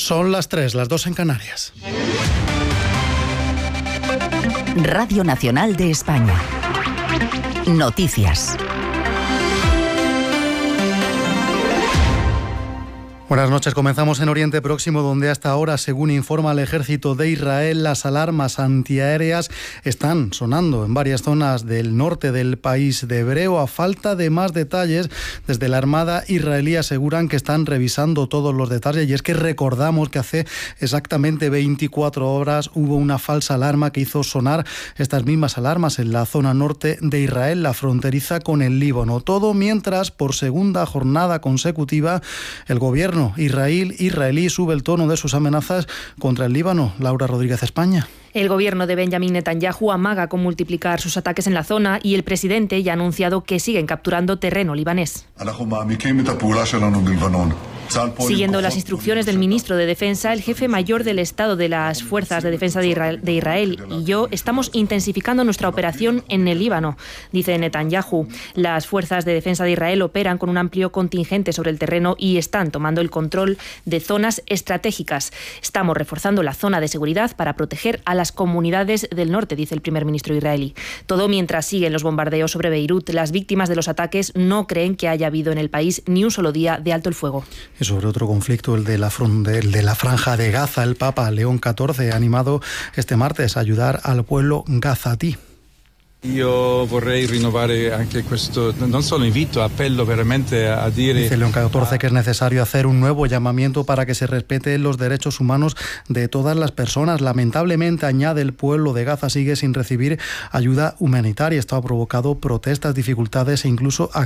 Son las 3, las 2 en Canarias. Radio Nacional de España. Noticias. Buenas noches. Comenzamos en Oriente Próximo, donde hasta ahora, según informa el ejército de Israel, las alarmas antiaéreas están sonando en varias zonas del norte del país de hebreo. A falta de más detalles, desde la Armada israelí aseguran que están revisando todos los detalles. Y es que recordamos que hace exactamente 24 horas hubo una falsa alarma que hizo sonar estas mismas alarmas en la zona norte de Israel, la fronteriza con el Líbano. Todo mientras, por segunda jornada consecutiva, el gobierno israelí sube el tono de sus amenazas contra el Líbano. Laura Rodríguez, España. El gobierno de Benjamin Netanyahu amaga con multiplicar sus ataques en la zona y el presidente ya ha anunciado que siguen capturando terreno libanés. Siguiendo las instrucciones del ministro de Defensa, el jefe mayor del Estado de las Fuerzas de Defensa de Israel y yo estamos intensificando nuestra operación en el Líbano, dice Netanyahu. Las Fuerzas de Defensa de Israel operan con un amplio contingente sobre el terreno y están tomando el control de zonas estratégicas. Estamos reforzando la zona de seguridad para proteger a las comunidades del norte, dice el primer ministro israelí. Todo mientras siguen los bombardeos sobre Beirut. Las víctimas de los ataques no creen que haya habido en el país ni un solo día de alto el fuego. Y sobre otro conflicto, el de la Franja de Gaza, el Papa León XIV ha animado este martes a ayudar al pueblo gazatí. Io vorrei rinnovare anche questo, non solo invito, appello veramente a dire... Dice León XIV que es necesario hacer un nuevo llamamiento para que se respeten los derechos humanos de todas las personas. Lamentablemente, añade, el pueblo de Gaza sigue sin recibir ayuda humanitaria. Esto ha provocado protestas, dificultades e incluso